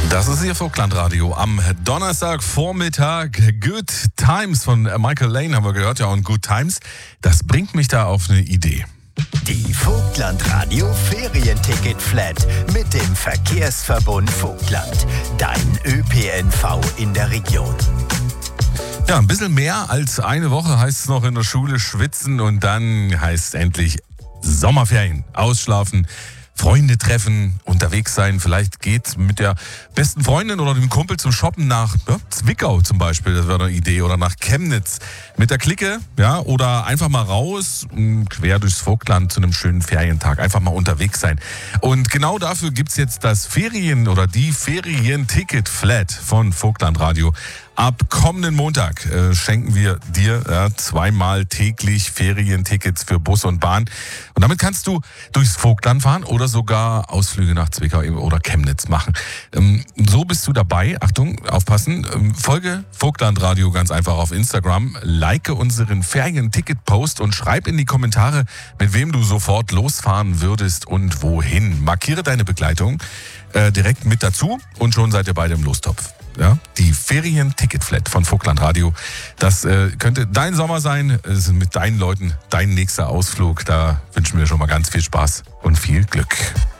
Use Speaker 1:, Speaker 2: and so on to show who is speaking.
Speaker 1: Das ist Ihr Vogtlandradio am Donnerstagvormittag. Good Times von Michael Lane haben wir gehört, ja, und Good Times, das bringt mich da auf eine Idee.
Speaker 2: Die Vogtlandradio Ferienticket-Flat mit dem Verkehrsverbund Vogtland. Dein ÖPNV in der Region.
Speaker 1: Ja, ein bisschen mehr als eine Woche heißt es noch in der Schule schwitzen und dann heißt es endlich Sommerferien, ausschlafen, Freunde treffen, unterwegs sein. Vielleicht geht mit der besten Freundin oder dem Kumpel zum Shoppen nach Zwickau zum Beispiel. Das wäre eine Idee. Oder nach Chemnitz mit der Clique. Ja, oder einfach mal raus, quer durchs Vogtland zu einem schönen Ferientag. Einfach mal unterwegs sein. Und genau dafür gibt's jetzt das die Ferienticket-Flat von Vogtlandradio. Ab kommenden Montag schenken wir dir zweimal täglich Ferientickets für Bus und Bahn. Und damit kannst du durchs Vogtland fahren oder sogar Ausflüge nach Zwickau oder Chemnitz machen. So bist du dabei. Achtung, aufpassen. Folge Vogtlandradio ganz einfach auf Instagram. Like unseren Ferienticket-Post und schreib in die Kommentare, mit wem du sofort losfahren würdest und wohin. Markiere deine Begleitung direkt mit dazu und schon seid ihr beide im Lostopf. Ja, die Ferienticket-Flat von Vogtlandradio. Das könnte dein Sommer sein, mit deinen Leuten, dein nächster Ausflug. Da wünschen wir schon mal ganz viel Spaß und viel Glück.